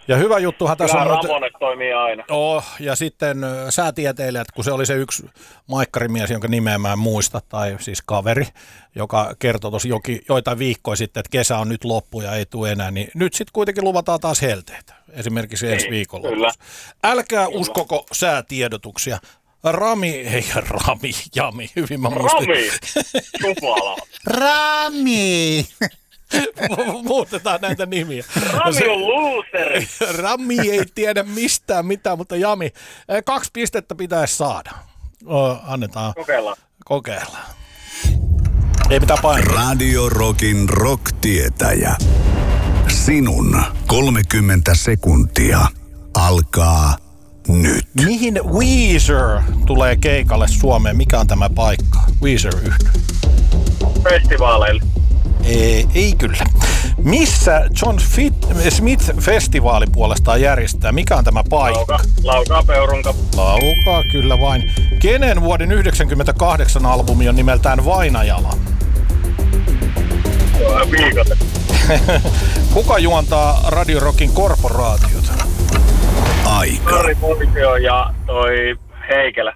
Ja hyvä juttuhan tässä on... Ramonet toimii aina. Ja sitten säätieteilijät, kun se oli se yksi maikkarimies, jonka nimeä mä en muista, tai siis kaveri, joka kertoi tosi joitain viikkoja sitten, että kesä on nyt loppu ja ei tule enää, niin nyt sitten kuitenkin luvataan taas helteitä, esimerkiksi ensi viikolla. Kyllä. Älkää uskoko säätiedotuksia. Jami, hyvin mä muistin. Rami! Tupala. Rami! Muutetaan näitä nimiä. Rami on looseri. Rami ei tiedä mistään mitään, mutta Jami, 2 pistettä pitäisi saada. Annetaan. Kokeillaan. Ei mitään painaa. Radio Rockin rock-tietäjä. Sinun 30 sekuntia alkaa nyt. Mihin Weezer tulee keikalle Suomeen? Mikä on tämä paikka? Weezer-yhtye. Festivaaleille. Ei kyllä. Missä John Smith-festivaali puolestaan järjestää? Mikä on tämä paikka? Laukaa Peurunka. Laukaa, kyllä vain. Kenen vuoden 1998 albumi on nimeltään Vainajala? Viikote. Kuka juontaa Radio Rockin korporaatiota? Aika. Kari Poisio ja toi Heikelä.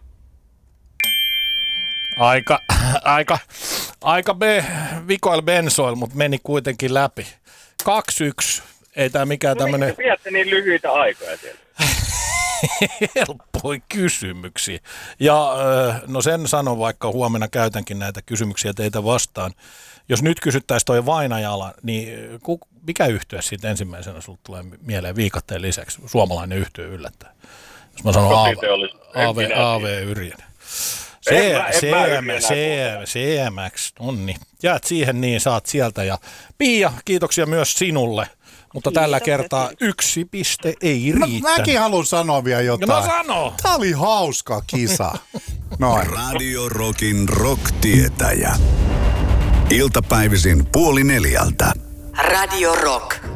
Aika Vikoil Bensoil, mutta meni kuitenkin läpi. 2-1. Ei tää mikään tämmönen... Miksi pidätte niin lyhyitä aikoja siellä? Helppoja kysymyksiä. Ja no sen sanon, vaikka huomenna käytänkin näitä kysymyksiä teitä vastaan. Jos nyt kysyttäisiin toi Vainajala, niin mikä yhtye siitä ensimmäisenä sulle tulee mieleen Viikatteen lisäksi? Suomalainen yhtye yllättää. Jos mä sanon AV Yrjänen. CMX, onni. Jäät siihen niin, saat sieltä. Ja Pia, kiitoksia myös sinulle. Mutta tällä kertaa 1 piste ei riitä. Mäkin haluan sanoa vielä jotain. No sano. Tää oli hauska kisa. Noin. Radio Rockin rock-tietäjä. Iltapäivisin 3:30. Radio Rock.